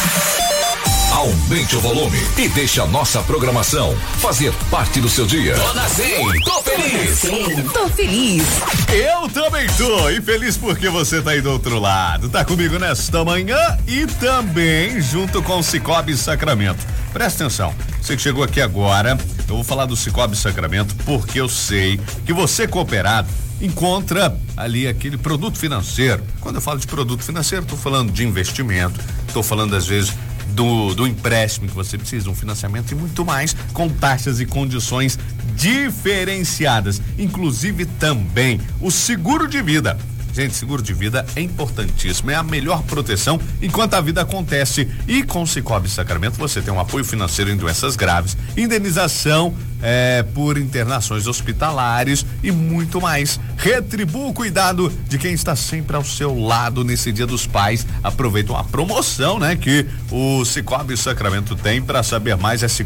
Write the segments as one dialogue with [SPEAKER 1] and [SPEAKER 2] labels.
[SPEAKER 1] Aumente o volume e deixe a nossa programação fazer parte do seu dia. Dona Zen, tô feliz.
[SPEAKER 2] Tô feliz.
[SPEAKER 3] Eu também tô, e feliz porque você tá aí do outro lado. Tá comigo nesta manhã e também junto com o Cicobi Sacramento. Presta atenção, você que chegou aqui agora, eu vou falar do Cicobi Sacramento porque eu sei que você cooperado encontra ali aquele produto financeiro. Quando eu falo de produto financeiro, tô falando de investimento, tô falando às vezes do empréstimo que você precisa, um financiamento e muito mais, com taxas e condições diferenciadas, inclusive também o seguro de vida. Gente, seguro de vida é importantíssimo, é a melhor proteção enquanto a vida acontece. E com o Cicobi Sacramento você tem um apoio financeiro em doenças graves, indenização por internações hospitalares e muito mais. Retribua o cuidado de quem está sempre ao seu lado nesse Dia dos Pais. Aproveita uma promoção, né, que o Cicobi Sacramento tem. Para saber mais é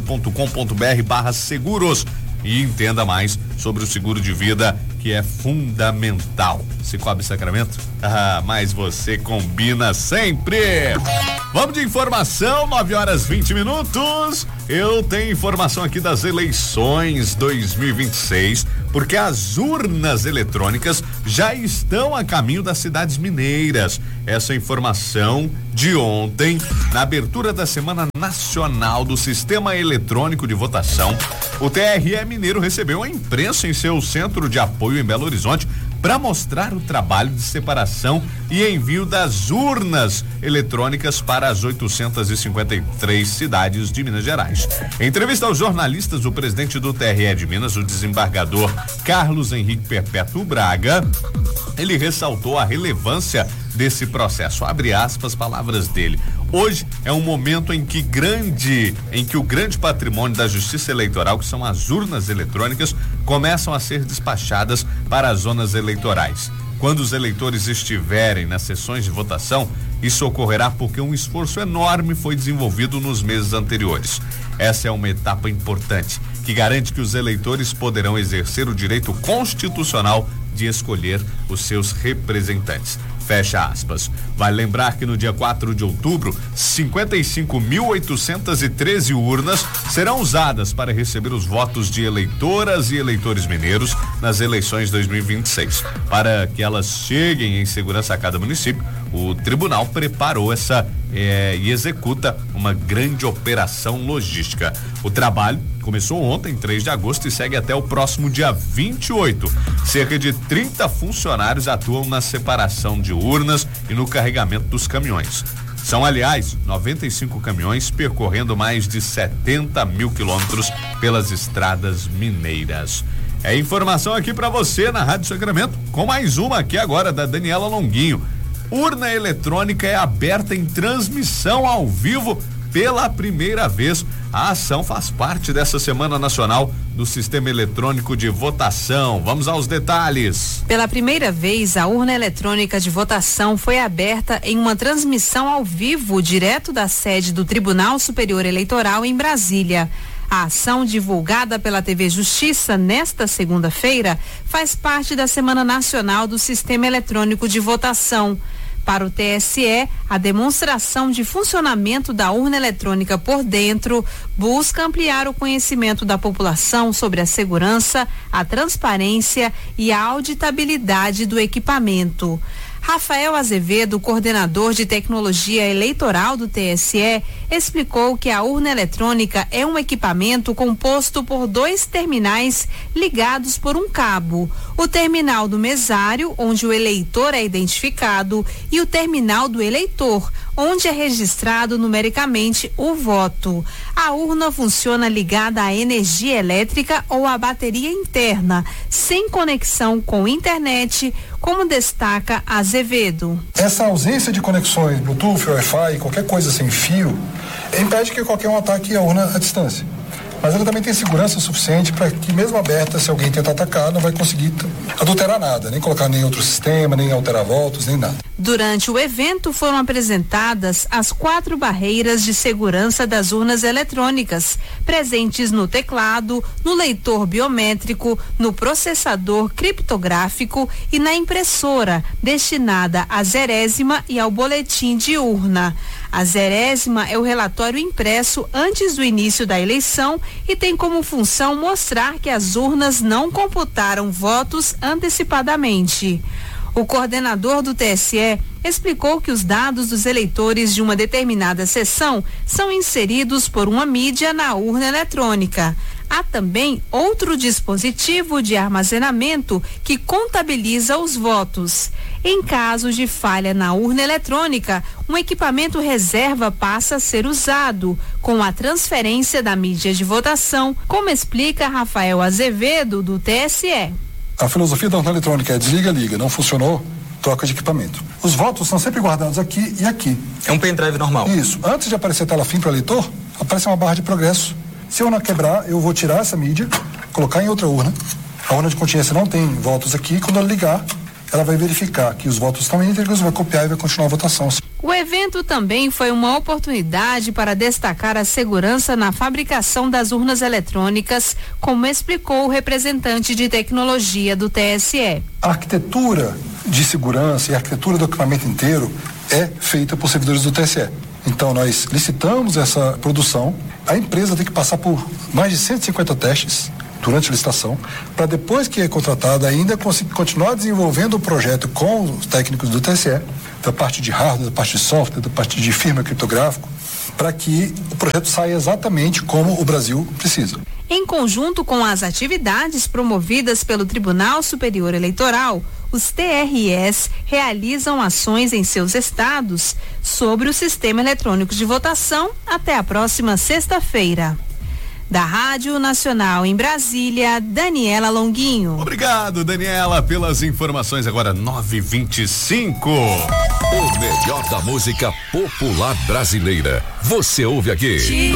[SPEAKER 3] cicobi.com.br/seguros e entenda mais sobre o seguro de vida, que é fundamental. Cicobi Sacramento, mas você combina sempre. Vamos de informação, 9h20. Eu tenho informação aqui das eleições 2026, porque as urnas eletrônicas já estão a caminho das cidades mineiras. Essa informação de ontem, na abertura da Semana Nacional do Sistema Eletrônico de Votação, o TRE Mineiro recebeu a imprensa em seu centro de apoio em Belo Horizonte para mostrar o trabalho de separação e envio das urnas eletrônicas para as 853 cidades de Minas Gerais. Em entrevista aos jornalistas, o presidente do TRE de Minas, o desembargador Carlos Henrique Perpétuo Braga, ele ressaltou a relevância desse processo. Abre aspas, palavras dele. Hoje é um momento em que o grande patrimônio da justiça eleitoral, que são as urnas eletrônicas, começam a ser despachadas para as zonas eleitorais. Quando os eleitores estiverem nas sessões de votação, isso ocorrerá porque um esforço enorme foi desenvolvido nos meses anteriores. Essa é uma etapa importante, que garante que os eleitores poderão exercer o direito constitucional de escolher os seus representantes. Fecha aspas. Vale lembrar que no dia 4 de outubro, 55.813 urnas serão usadas para receber os votos de eleitoras e eleitores mineiros nas eleições 2026. Para que elas cheguem em segurança a cada município, o tribunal preparou e executa uma grande operação logística. O trabalho começou ontem, 3 de agosto, e segue até o próximo dia 28. Cerca de 30 funcionários atuam na separação de urnas e no carregamento dos caminhões. São, aliás, 95 caminhões percorrendo mais de 70 mil quilômetros pelas estradas mineiras. É informação aqui para você na Rádio Sacramento, com mais uma aqui agora da Daniela Longuinho. Urna eletrônica é aberta em transmissão ao vivo pela primeira vez. A ação faz parte dessa Semana Nacional do Sistema Eletrônico de Votação. Vamos aos detalhes.
[SPEAKER 2] Pela primeira vez, a urna eletrônica de votação foi aberta em uma transmissão ao vivo, direto da sede do Tribunal Superior Eleitoral em Brasília. A ação, divulgada pela TV Justiça nesta segunda-feira, faz parte da Semana Nacional do Sistema Eletrônico de Votação. Para o TSE, a demonstração de funcionamento da urna eletrônica por dentro busca ampliar o conhecimento da população sobre a segurança, a transparência e a auditabilidade do equipamento. Rafael Azevedo, coordenador de tecnologia eleitoral do TSE, explicou que a urna eletrônica é um equipamento composto por 2 terminais ligados por um cabo. O terminal do mesário, onde o eleitor é identificado, e o terminal do eleitor, onde é registrado numericamente o voto. A urna funciona ligada à energia elétrica ou à bateria interna, sem conexão com internet, como destaca Azevedo.
[SPEAKER 4] Essa ausência de conexões Bluetooth, Wi-Fi, qualquer coisa sem fio, impede que qualquer um ataque a urna à distância. Mas ela também tem segurança suficiente para que, mesmo aberta, se alguém tentar atacar, não vai conseguir adulterar nada, nem colocar nem outro sistema, nem alterar votos, nem nada.
[SPEAKER 2] Durante o evento foram apresentadas as 4 barreiras de segurança das urnas eletrônicas, presentes no teclado, no leitor biométrico, no processador criptográfico e na impressora, destinada à zerésima e ao boletim de urna. A zerésima é o relatório impresso antes do início da eleição e tem como função mostrar que as urnas não computaram votos antecipadamente. O coordenador do TSE explicou que os dados dos eleitores de uma determinada sessão são inseridos por uma mídia na urna eletrônica. Há também outro dispositivo de armazenamento que contabiliza os votos. Em caso de falha na urna eletrônica, um equipamento reserva passa a ser usado, com a transferência da mídia de votação, como explica Rafael Azevedo, do TSE.
[SPEAKER 4] A filosofia da urna eletrônica é desliga, liga, não funcionou, troca de equipamento. Os votos são sempre guardados aqui e aqui.
[SPEAKER 5] É um pendrive normal.
[SPEAKER 4] Isso. Antes de aparecer a tela fim para o eleitor, aparece uma barra de progresso. Se a urna quebrar, eu vou tirar essa mídia, colocar em outra urna. A urna de contingência não tem votos aqui. Quando ela ligar, ela vai verificar que os votos estão íntegros, vai copiar e vai continuar a votação.
[SPEAKER 2] O evento também foi uma oportunidade para destacar a segurança na fabricação das urnas eletrônicas, como explicou o representante de tecnologia do TSE.
[SPEAKER 4] A arquitetura de segurança e a arquitetura do equipamento inteiro é feita por servidores do TSE. Então nós licitamos essa produção, a empresa tem que passar por mais de 150 testes durante a licitação, para depois que é contratada ainda continuar desenvolvendo o projeto com os técnicos do TSE, da parte de hardware, da parte de software, da parte de firmware criptográfico, para que o projeto saia exatamente como o Brasil precisa.
[SPEAKER 2] Em conjunto com as atividades promovidas pelo Tribunal Superior Eleitoral, os TREs realizam ações em seus estados sobre o sistema eletrônico de votação até a próxima sexta-feira. Da Rádio Nacional em Brasília, Daniela Longuinho.
[SPEAKER 3] Obrigado, Daniela, pelas informações. Agora 9h25.
[SPEAKER 1] O melhor da música popular brasileira. Você ouve aqui.